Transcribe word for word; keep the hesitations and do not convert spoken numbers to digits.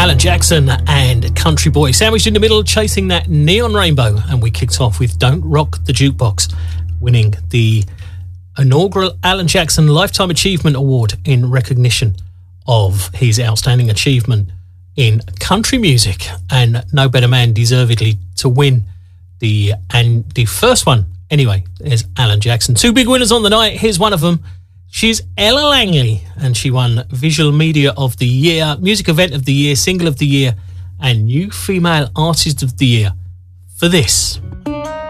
Alan Jackson and Country Boy sandwiched in the middle, chasing that neon rainbow. And we kicked off with Don't Rock the Jukebox, winning the inaugural Alan Jackson Lifetime Achievement Award in recognition of his outstanding achievement in country music. And no better man deservedly to win the and the first one anyway is Alan Jackson. Two big winners on the night. Here's one of them. She's Ella Langley, and she won Visual Media of the Year, Music Event of the Year, Single of the Year, and New Female Artist of the Year for this.